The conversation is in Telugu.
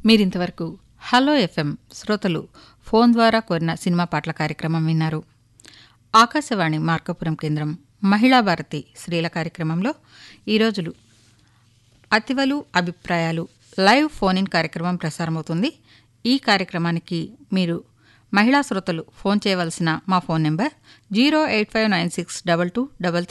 మీరింతవరకు హలో ఎఫ్ఎం శ్రోతలు ఫోన్ ద్వారా కోరిన సినిమా పాటల కార్యక్రమం విన్నారు. ఆకాశవాణి మార్కాపురం కేంద్రం మహిళా భారతి స్త్రీల కార్యక్రమంలో ఈరోజు అతివలు అభిప్రాయాలు లైవ్ ఫోన్ ఇన్ కార్యక్రమం ప్రసారమవుతుంది. ఈ కార్యక్రమానికి మీరు మహిళా శ్రోతలు ఫోన్ చేయవలసిన మా ఫోన్ నెంబర్ 085962233